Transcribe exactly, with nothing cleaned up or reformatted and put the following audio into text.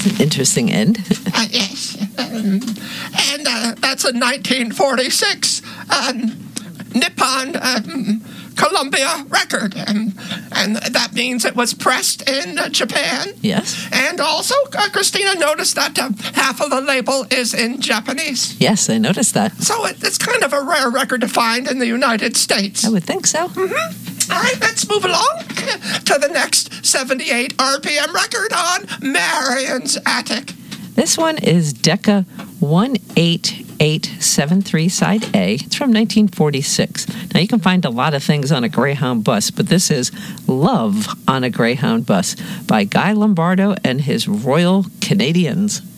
That's an interesting end. uh, yes. Um, and uh, that's a nineteen forty-six um, Nippon um, Columbia record. Um, and that means it was pressed in uh, Japan. Yes. And also, uh, Christina noticed that uh, half of the label is in Japanese. Yes, I noticed that. So it, it's kind of a rare record to find in the United States. I would think so. Mm-hmm. All right, let's move along to the next seventy-eight R P M record on Marion's Attic. This one is Decca one eight eight seven three side A. It's from nineteen forty-six. Now, you can find a lot of things on a Greyhound bus, but this is Love on a Greyhound Bus by Guy Lombardo and his Royal Canadians.